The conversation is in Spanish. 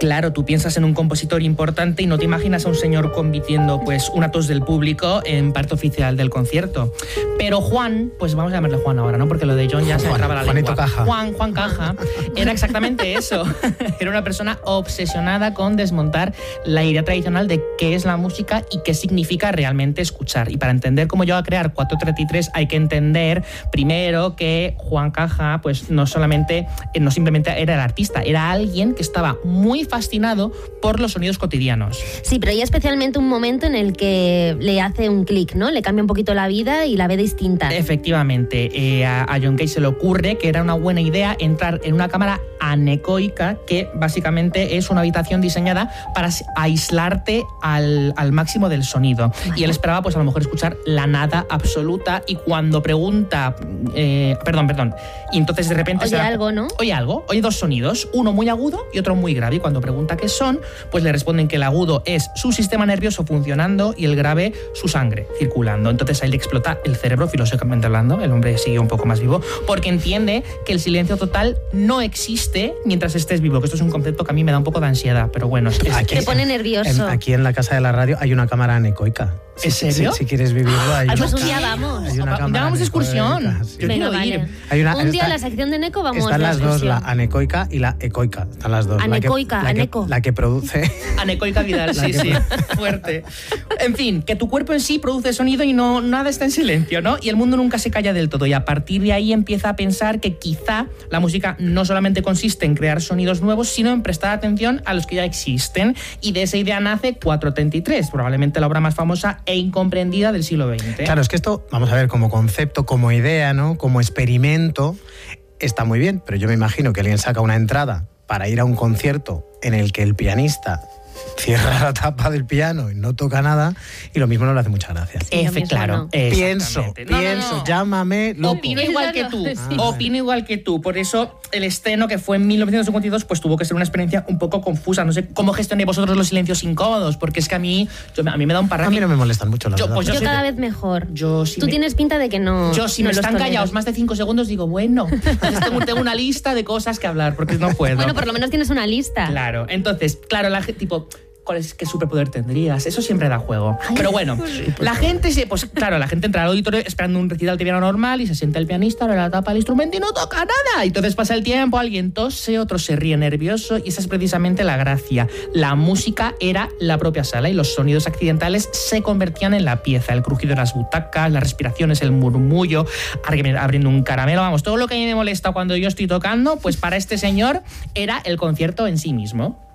Claro, tú piensas en un compositor importante y no te imaginas a un señor convirtiendo pues una tos del público en parte oficial del concierto. Pero Juan, pues vamos a llamarle Juan ahora, ¿no? Porque lo de John ya se me traba la lengua. Caja. Juan Caja era exactamente eso. Era una persona obsesionada con desmontar la idea tradicional de qué es la música y qué significa realmente escuchar. Y para entender cómo llegó a crear 433 hay que entender primero que Juan Caja pues no simplemente era el artista, era alguien que estaba muy fascinado por los sonidos cotidianos. Sí, pero hay especialmente un momento en el que le hace un clic, ¿no? Le cambia un poquito la vida y la ve distinta. Efectivamente, a John Cage se le ocurre que era una buena idea entrar en una cámara anecoica, que básicamente es una habitación diseñada para aislarte al máximo del sonido. Vale. Y él esperaba pues a lo mejor escuchar la nada absoluta, y cuando pregunta perdón, y entonces de repente oye algo, ¿no? Oye dos sonidos, uno muy agudo y otro muy grave, y cuando pregunta qué son, pues le responden que el agudo es su sistema nervioso funcionando y el grave su sangre circulando. Entonces ahí le explota el cerebro, filosóficamente hablando. El hombre sigue un poco más vivo porque entiende que el silencio total no existe mientras estés vivo, que esto es un concepto que a mí me da un poco de ansiedad, pero bueno. Te pone nervioso. Aquí en la casa de la radio hay una cámara anecoica. ¿En serio? Si quieres vivirlo, hay pues un día vamos. Un día vamos de excursión. Sí. Yo quiero ir. Un día a la sección de Neco vamos. Están las dos, la anecoica y la ecoica. Están las dos. Anecoica, la que produce. Anecoica Vidal, sí, fuerte. En fin, que tu cuerpo en sí produce sonido y no nada está en silencio, ¿no? Y el mundo nunca se calla del todo. Y a partir de ahí empieza a pensar que quizá la música no solamente consiste en crear sonidos nuevos, sino en prestar atención a los que ya existen. Y de esa idea nace 433, probablemente la obra más famosa e incomprendida del siglo XX. Claro, es que esto, vamos a ver, como concepto, como idea, ¿no? Como experimento, está muy bien, pero yo me imagino que alguien saca una entrada para ir a un concierto en el que el pianista cierra la tapa del piano y no toca nada, y lo mismo no le hace mucha gracia. Claro. Pienso, llámame loco. Opino igual que tú. Por eso el estreno, que fue en 1952, pues tuvo que ser una experiencia un poco confusa. No sé cómo gestionáis vosotros los silencios incómodos, porque es que a mí me da un parraque. A mí no me molestan mucho, la verdad. Yo cada vez mejor. Tú tienes pinta de que no. Yo, si no me están callados más de 5 segundos, digo, bueno, tengo una lista de cosas que hablar, porque no puedo. Bueno, por lo menos tienes una lista. Claro, entonces, la gente, tipo, ¿qué superpoder tendrías? Eso siempre da juego. Pero bueno, la gente entra al auditorio esperando un recital de piano normal y se sienta el pianista, abre la tapa del instrumento y no toca nada. Y entonces pasa el tiempo, alguien tose, otro se ríe nervioso, y esa es precisamente la gracia. La música era la propia sala y los sonidos accidentales se convertían en la pieza. El crujido de las butacas, las respiraciones, el murmullo, abriendo un caramelo, vamos, todo lo que a mí me molesta cuando yo estoy tocando, pues para este señor era el concierto en sí mismo.